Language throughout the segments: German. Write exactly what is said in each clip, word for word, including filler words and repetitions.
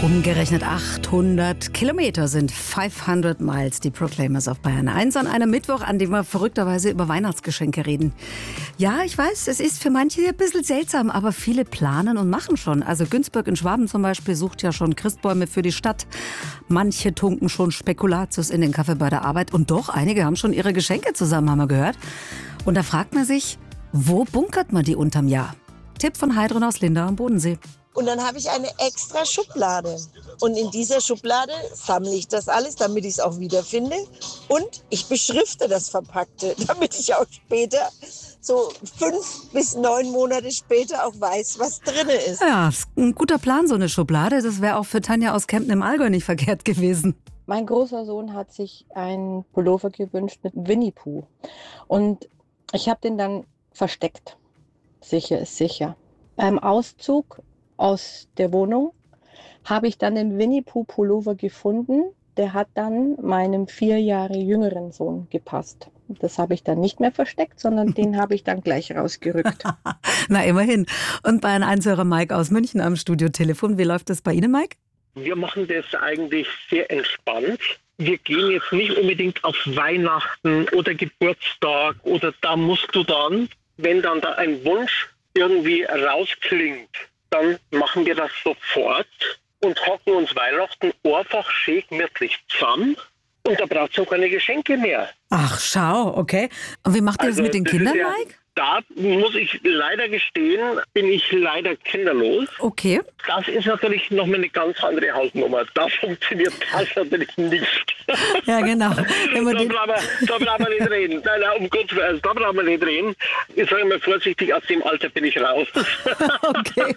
Umgerechnet achthundert Kilometer sind fünfhundert Miles, die Proclaimers auf Bayern eins an einem Mittwoch, an dem wir verrückterweise über Weihnachtsgeschenke reden. Ja, ich weiß, es ist für manche ein bisschen seltsam, aber viele planen und machen schon. Also Günzburg in Schwaben zum Beispiel sucht ja schon Christbäume für die Stadt. Manche tunken schon Spekulatius in den Kaffee bei der Arbeit und doch, einige haben schon ihre Geschenke zusammen, haben wir gehört. Und da fragt man sich, wo bunkert man die unterm Jahr? Tipp von Heidrun aus Lindau am Bodensee. Und dann habe ich eine extra Schublade. Und in dieser Schublade sammle ich das alles, damit ich es auch wiederfinde. Und ich beschrifte das Verpackte, damit ich auch später, so fünf bis neun Monate später, auch weiß, was drin ist. Ja, ist ein guter Plan, so eine Schublade. Das wäre auch für Tanja aus Kempten im Allgäu nicht verkehrt gewesen. Mein großer Sohn hat sich einen Pullover gewünscht mit Winnie Pooh. Und ich habe den dann versteckt. Sicher ist sicher. Beim Auszug aus der Wohnung habe ich dann den Winnie Pooh Pullover gefunden. Der hat dann meinem vier Jahre jüngeren Sohn gepasst. Das habe ich dann nicht mehr versteckt, sondern den habe ich dann gleich rausgerückt. Na, immerhin. Und bei einem Einshörer Mike aus München am Studiotelefon. Wie läuft das bei Ihnen, Mike? Wir machen das eigentlich sehr entspannt. Wir gehen jetzt nicht unbedingt auf Weihnachten oder Geburtstag oder da musst du dann, wenn dann da ein Wunsch irgendwie rausklingt, dann machen wir das sofort und hocken uns Weihnachten einfach schön gemütlich zusammen und da braucht es auch keine Geschenke mehr. Ach, schau, okay. Und wie macht ihr Also, das mit den das Kindern, ist ja, Mike? Da muss ich leider gestehen, bin ich leider kinderlos. Okay. Das ist natürlich nochmal eine ganz andere Hausnummer. Da funktioniert das natürlich nicht. Ja, genau. Wenn man da, den brauchen wir, da brauchen wir nicht reden. Nein, nein, um Gottes Willen, da brauchen wir nicht reden. Ich sage mal vorsichtig, aus dem Alter bin ich raus. Okay.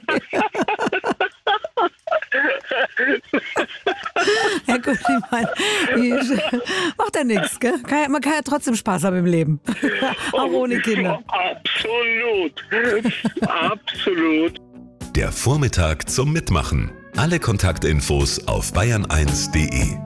Ja gut, ich meine, ich- macht ja nichts, gell? Kann ja, man kann ja trotzdem Spaß haben im Leben. Auch ohne Kinder. Absolut. Absolut. Der Vormittag zum Mitmachen. Alle Kontaktinfos auf bayern eins punkt de.